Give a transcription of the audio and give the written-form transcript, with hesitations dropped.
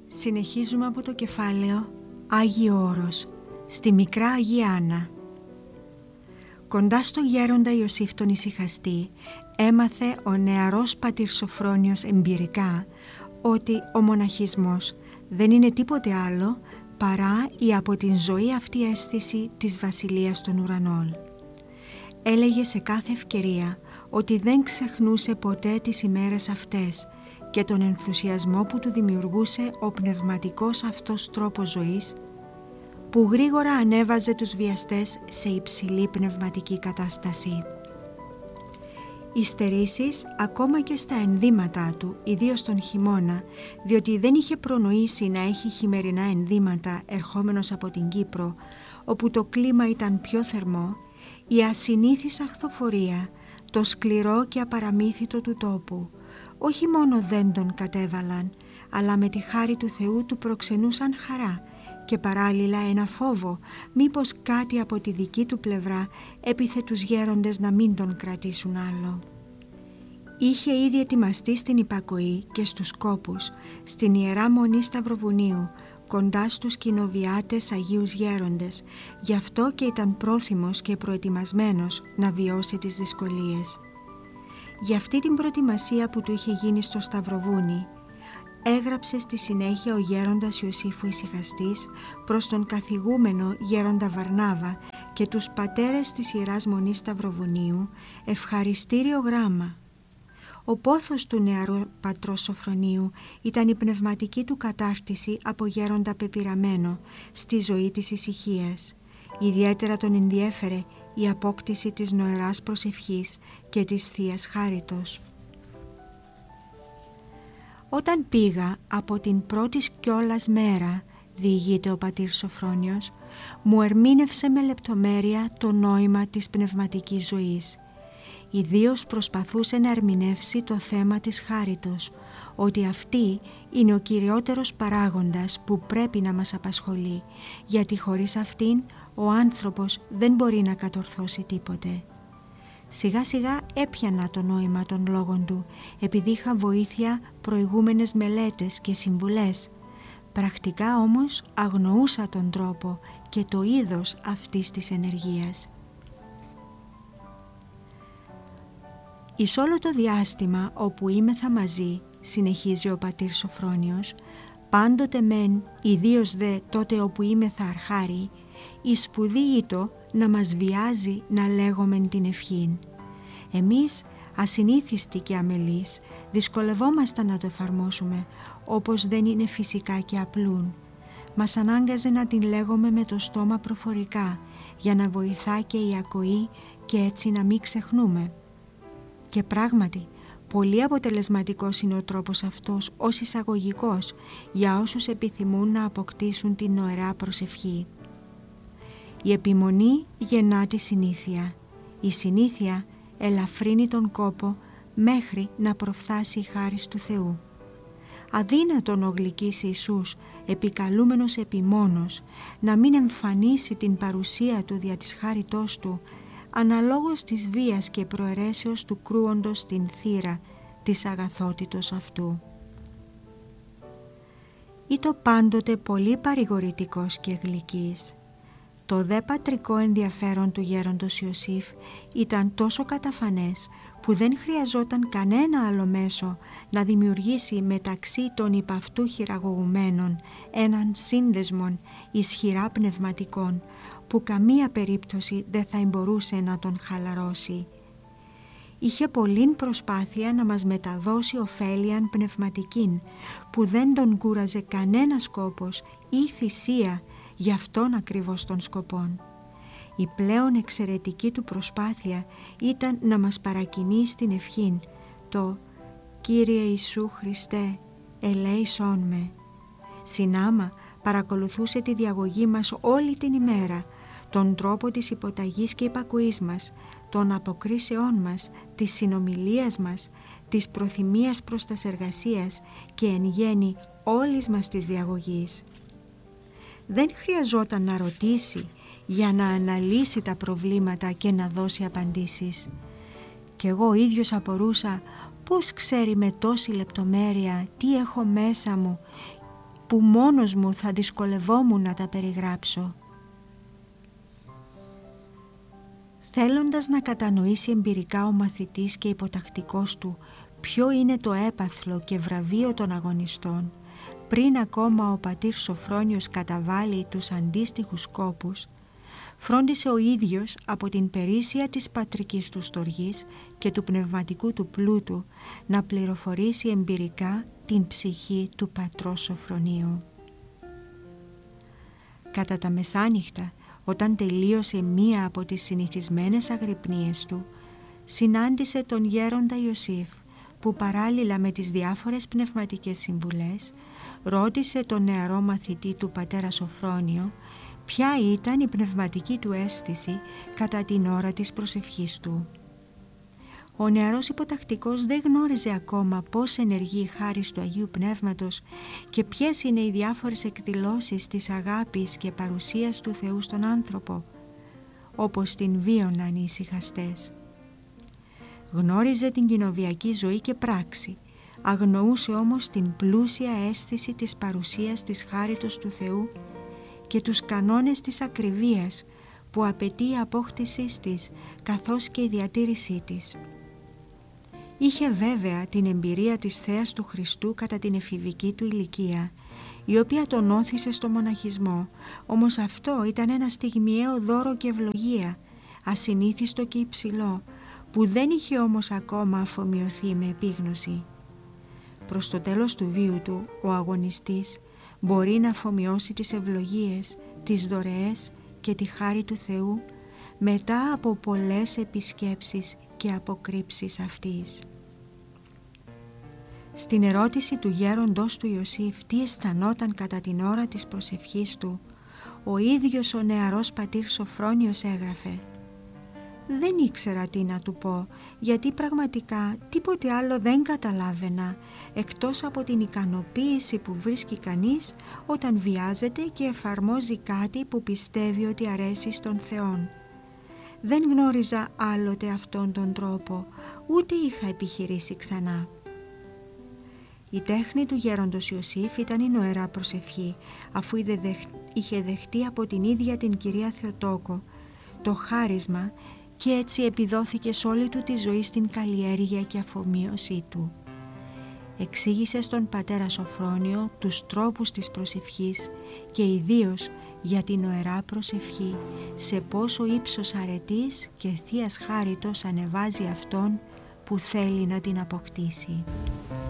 Συνεχίζουμε από το κεφάλαιο Άγιο Όρος, στη Μικρά Αγία Άννα. Κοντά στο γέροντα Ιωσήφ τον Ησυχαστή έμαθε ο νεαρός πατήρ Σοφρόνιος εμπειρικά ότι ο μοναχισμός δεν είναι τίποτε άλλο παρά η από την ζωή αυτή αίσθηση της βασιλείας των ουρανών. Έλεγε σε κάθε ευκαιρία ότι δεν ξεχνούσε ποτέ τις ημέρες αυτές και τον ενθουσιασμό που του δημιουργούσε ο πνευματικός αυτός τρόπος ζωής, που γρήγορα ανέβαζε τους βιαστές σε υψηλή πνευματική κατάσταση. Οι στερήσεις ακόμα και στα ενδύματά του, ιδίως τον χειμώνα, διότι δεν είχε προνοήσει να έχει χειμερινά ενδύματα ερχόμενος από την Κύπρο, όπου το κλίμα ήταν πιο θερμό, η ασυνήθις αχθοφορία, το σκληρό και απαραμύθιτο του τόπου, όχι μόνο δεν τον κατέβαλαν, αλλά με τη χάρη του Θεού του προξενούσαν χαρά και παράλληλα ένα φόβο, μήπως κάτι από τη δική του πλευρά έπιθε τους γέροντες να μην τον κρατήσουν άλλο. Είχε ήδη ετοιμαστεί στην υπακοή και στους κόπους, στην Ιερά Μονή Σταυροβουνίου, κοντά στους κοινοβιάτες Αγίους Γέροντες, γι' αυτό και ήταν πρόθυμος και προετοιμασμένος να βιώσει τις δυσκολίες. Για αυτή την προετοιμασία που του είχε γίνει στο Σταυροβούνι, έγραψε στη συνέχεια ο γέροντας Ιωσήφ ο Ησυχαστής προς τον καθηγούμενο γέροντα Βαρνάβα και τους πατέρες της Ιεράς Μονής Σταυροβουνίου ευχαριστήριο γράμμα. Ο πόθος του νεαρού πατρός Σοφρονίου ήταν η πνευματική του κατάρτιση από γέροντα πεπειραμένο στη ζωή της ησυχίας. Ιδιαίτερα τον ενδιέφερε η απόκτηση της νοεράς προσευχής και της Θείας Χάριτος. Όταν πήγα από την πρώτη κιόλας μέρα, διηγείται ο πατήρ Σοφρόνιος, μου ερμήνευσε με λεπτομέρεια το νόημα της πνευματικής ζωής. Ιδίως προσπαθούσε να ερμηνεύσει το θέμα της χάριτος, ότι αυτή είναι ο κυριότερος παράγοντας που πρέπει να μας απασχολεί, γιατί χωρίς αυτήν ο άνθρωπος δεν μπορεί να κατορθώσει τίποτε. Σιγά σιγά έπιανα το νόημα των λόγων του, επειδή είχα βοήθεια προηγούμενες μελέτες και συμβουλές. Πρακτικά όμως αγνοούσα τον τρόπο και το είδος αυτής της ενεργείας. Εις όλο το διάστημα όπου ήμεθα μαζί, συνεχίζει ο πατήρ Σοφρόνιος, πάντοτε μεν, ιδίως δε τότε όπου ήμεθα αρχάρι, η σπουδή ήτο να μας βιάζει να λέγομεν την ευχήν. Εμείς, ασυνήθιστοι και αμελείς, δυσκολευόμασταν να το εφαρμόσουμε, όπως δεν είναι φυσικά και απλούν. Μας ανάγκαζε να την λέγουμε με το στόμα προφορικά, για να βοηθά και η ακοή και έτσι να μην ξεχνούμε. Και πράγματι, πολύ αποτελεσματικός είναι ο τρόπος αυτός ως εισαγωγικός για όσους επιθυμούν να αποκτήσουν την νοερά προσευχή. Η επιμονή γεννά τη συνήθεια. Η συνήθεια ελαφρύνει τον κόπο μέχρι να προφθάσει η χάρις του Θεού. Αδύνατον ο γλυκής Ιησούς, επικαλούμενος επιμόνος, να μην εμφανίσει την παρουσία του δια της χάριτός του, αναλόγως της βίας και προαιρέσεως του κρούοντος την θύρα της αγαθότητος αυτού. Ήτο πάντοτε πολύ παρηγορητικός και γλυκής. Το δε πατρικό ενδιαφέρον του γέροντος Ιωσήφ ήταν τόσο καταφανές που δεν χρειαζόταν κανένα άλλο μέσο να δημιουργήσει μεταξύ των υπ' αυτού χειραγωγουμένων έναν σύνδεσμον ισχυρά πνευματικών που καμία περίπτωση δεν θα μπορούσε να τον χαλαρώσει. Είχε πολλήν προσπάθεια να μας μεταδώσει ωφέλιαν πνευματικήν που δεν τον κούραζε κανένα σκόπος ή θυσία γι' αυτόν ακριβώς των σκοπών. Η πλέον εξαιρετική του προσπάθεια ήταν να μας παρακινεί στην ευχήν το «Κύριε Ιησού Χριστέ, ελέησόν με». Συνάμα παρακολουθούσε τη διαγωγή μας όλη την ημέρα, τον τρόπο της υποταγής και υπακοής μας, των αποκρίσεών μας, της συνομιλίας μας, της προθυμίας προς τας εργασίας και εν γέννη όλης μας της διαγωγής. Δεν χρειαζόταν να ρωτήσει για να αναλύσει τα προβλήματα και να δώσει απαντήσεις. Κι εγώ ίδιος απορούσα πώς ξέρει με τόση λεπτομέρεια τι έχω μέσα μου που μόνος μου θα δυσκολευόμουν να τα περιγράψω. Θέλοντας να κατανοήσει εμπειρικά ο μαθητής και υποτακτικός του ποιο είναι το έπαθλο και βραβείο των αγωνιστών, πριν ακόμα ο πατήρ Σοφρόνιος καταβάλει τους αντίστοιχους σκόπους, φρόντισε ο ίδιος από την περίσσια της πατρικής του στοργής και του πνευματικού του πλούτου να πληροφορήσει εμπειρικά την ψυχή του πατρός Σοφρονίου. Κατά τα μεσάνυχτα, όταν τελείωσε μία από τις συνηθισμένες αγρυπνίες του, συνάντησε τον γέροντα Ιωσήφ, που παράλληλα με τις διάφορες πνευματικές συμβουλές ρώτησε τον νεαρό μαθητή του πατέρα Σοφρόνιο ποια ήταν η πνευματική του αίσθηση κατά την ώρα της προσευχής του. Ο νεαρός υποτακτικός δεν γνώριζε ακόμα πώς ενεργεί η χάρις του Αγίου Πνεύματος και ποιες είναι οι διάφορες εκδηλώσεις της αγάπης και παρουσίας του Θεού στον άνθρωπο, όπως την βίωναν οι ησυχαστές. Γνώριζε την κοινοβιακή ζωή και πράξη, αγνοούσε όμως την πλούσια αίσθηση της παρουσίας της χάριτος του Θεού και τους κανόνες της ακριβίας που απαιτεί η απόκτησή της καθώς και η διατήρησή της. Είχε βέβαια την εμπειρία της Θείας του Χριστού κατά την εφηβική του ηλικία, η οποία τον όθησε στο μοναχισμό, όμως αυτό ήταν ένα στιγμιαίο δώρο και ευλογία, ασυνήθιστο και υψηλό, που δεν είχε όμως ακόμα αφομοιωθεί με επίγνωση. Προς το τέλος του βίου του, ο αγωνιστής μπορεί να αφομοιώσει τις ευλογίες, τις δωρεές και τη χάρη του Θεού μετά από πολλές επισκέψεις και αποκρύψεις αυτής. Στην ερώτηση του γέροντος του Ιωσήφ τι αισθανόταν κατά την ώρα της προσευχής του, ο ίδιος ο νεαρός πατήρ Σοφρόνιος έγραφε: «Δεν ήξερα τι να του πω, γιατί πραγματικά τίποτε άλλο δεν καταλάβαινα, εκτός από την ικανοποίηση που βρίσκει κανείς όταν βιάζεται και εφαρμόζει κάτι που πιστεύει ότι αρέσει στον Θεόν. Δεν γνώριζα άλλοτε αυτόν τον τρόπο, ούτε είχα επιχειρήσει ξανά». Η τέχνη του γέροντος Ιωσήφ ήταν η νοερά προσευχή, αφού είχε δεχτεί από την ίδια την κυρία Θεοτόκο το χάρισμα και έτσι επιδόθηκε σε όλη του τη ζωή στην καλλιέργεια και αφομοίωσή του. Εξήγησε στον πατέρα Σοφρόνιο τους τρόπους της προσευχής και ιδίως για την νοερά προσευχή, σε πόσο ύψος αρετής και θείας χάριτος ανεβάζει αυτόν που θέλει να την αποκτήσει.